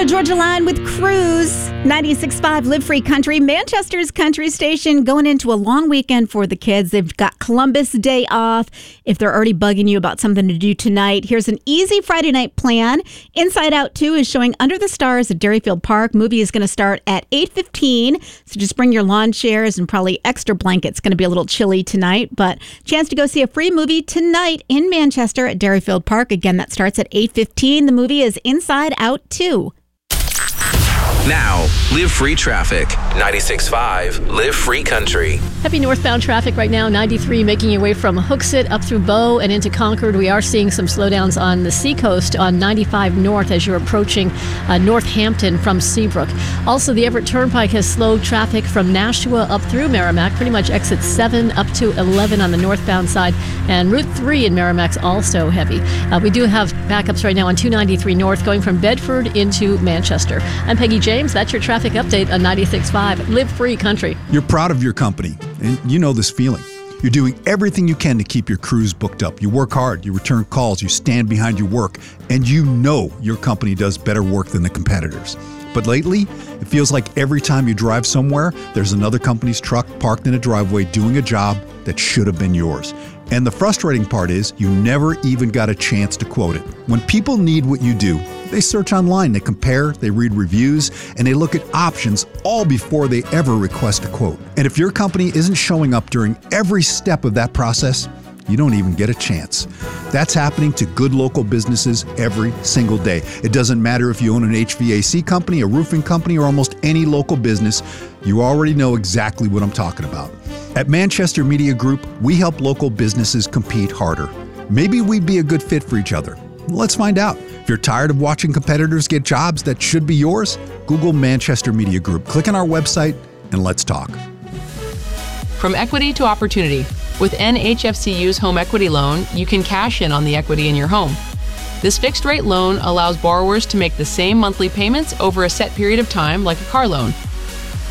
Florida Georgia Line with Cruise. 96.5 Live Free Country. Manchester's country station going into a long weekend for the kids. They've got Columbus Day off. If they're already bugging you about something to do tonight, here's an easy Friday night plan. Inside Out 2 is showing Under the Stars at Dairyfield Park. Movie is going to start at 8:15. So just bring your lawn chairs and probably extra blankets. It's going to be a little chilly tonight, but chance to go see a free movie tonight in Manchester at Dairyfield Park. Again, that starts at 8:15. The movie is Inside Out 2. Now, Live Free Traffic. 96.5 Live Free Country. Heavy northbound traffic right now, 93 making your way from Hooksett up through Bow and into Concord. We are seeing some slowdowns on the Seacoast on 95 North as you're approaching Northampton from Seabrook. Also, the Everett Turnpike has slowed traffic from Nashua up through Merrimack, pretty much exit 7 up to 11 on the northbound side. And Route 3 in Merrimack's also heavy. We do have backups right now on 293 North going from Bedford into Manchester. I'm Peggy James. That's your traffic update on 96.5 Live Free Country. You're proud of your company, and you know this feeling. You're doing everything you can to keep your crews booked up. You work hard, you return calls, you stand behind your work, and you know your company does better work than the competitors. But lately, it feels like every time you drive somewhere, there's another company's truck parked in a driveway doing a job that should have been yours. And the frustrating part is you never even got a chance to quote it. When people need what you do, they search online, they compare, they read reviews, and they look at options all before they ever request a quote. And if your company isn't showing up during every step of that process, you don't even get a chance. That's happening to good local businesses every single day. It doesn't matter if you own an HVAC company, a roofing company, or almost any local business, you already know exactly what I'm talking about. At Manchester Media Group, we help local businesses compete harder. Maybe we'd be a good fit for each other. Let's find out. If you're tired of watching competitors get jobs that should be yours, Google Manchester Media Group. Click on our website and let's talk. From equity to opportunity. With NHFCU's home equity loan, you can cash in on the equity in your home. This fixed rate loan allows borrowers to make the same monthly payments over a set period of time like a car loan,